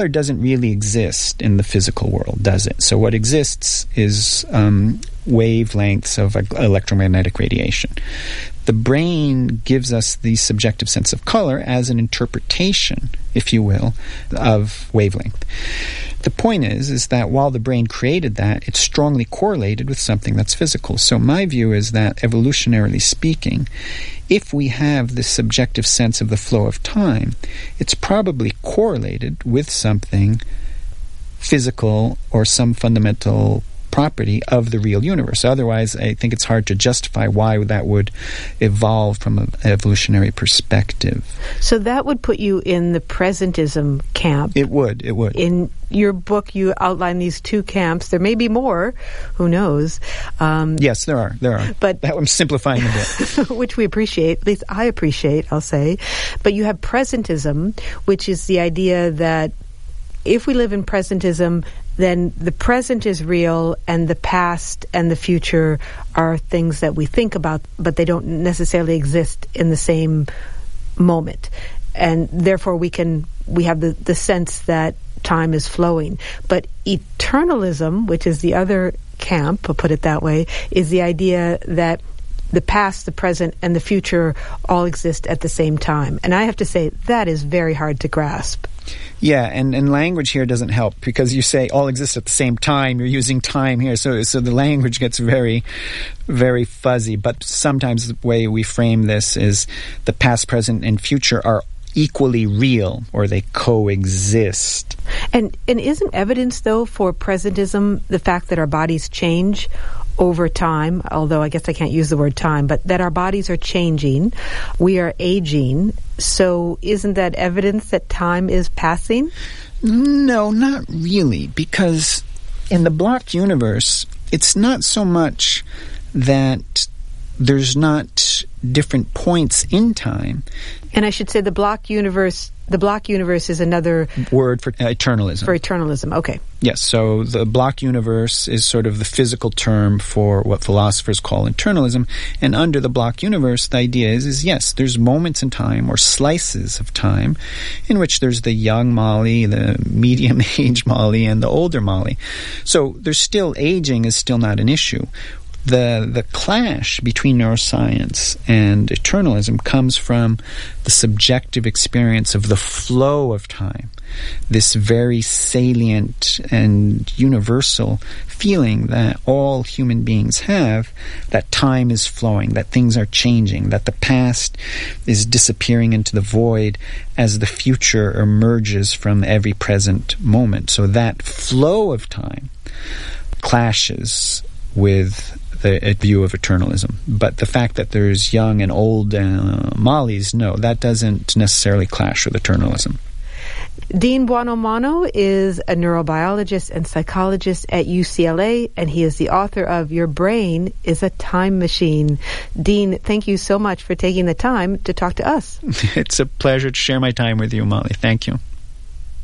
Color doesn't really exist in the physical world, does it? So what exists is wavelengths of electromagnetic radiation. The brain gives us the subjective sense of color as an interpretation, if you will, of wavelength. The point is that while the brain created that, it's strongly correlated with something that's physical. So my view is that, evolutionarily speaking, if we have this subjective sense of the flow of time, it's probably correlated with something physical or some fundamental property of the real universe. Otherwise, I think it's hard to justify why that would evolve from an evolutionary perspective. So that would put you in the presentism camp. It would. In your book, you outline these two camps. There may be more. Who knows? Yes, there are. But that I'm simplifying a bit. Which we appreciate. At least I appreciate, I'll say. But you have presentism, which is the idea that if we live in presentism, then the present is real and the past and the future are things that we think about, but they don't necessarily exist in the same moment. And therefore we have the sense that time is flowing. But eternalism, which is the other camp, I'll put it that way, is the idea that the past, the present, and the future all exist at the same time. And I have to say, that is very hard to grasp. Yeah, and language here doesn't help because you say all exist at the same time. You're using time here, so the language gets very, very fuzzy. But sometimes the way we frame this is the past, present, and future are equally real, or they coexist. And isn't evidence, though, for presentism the fact that our bodies change over time, although I guess I can't use the word time, but that our bodies are changing, we are aging, so isn't that evidence that time is passing? No, not really, because in the blocked universe, it's not so much that there's not different points in time. And I should say the block universe is another word for eternalism. For eternalism, okay. Yes, so the block universe is sort of the physical term for what philosophers call eternalism. And under the block universe, the idea is yes, there's moments in time or slices of time in which there's the young Molly, the medium-aged Molly, and the older Molly. So there's still aging is still not an issue. The clash between neuroscience and eternalism comes from the subjective experience of the flow of time, this very salient and universal feeling that all human beings have, that time is flowing, that things are changing, that the past is disappearing into the void as the future emerges from every present moment. So that flow of time clashes with a view of eternalism. But the fact that there's young and old Mollies, no, that doesn't necessarily clash with eternalism. Dean Buonomano is a neurobiologist and psychologist at UCLA, and he is the author of Your Brain is a Time Machine. Dean, thank you so much for taking the time to talk to us. It's a pleasure to share my time with you, Molly. Thank you.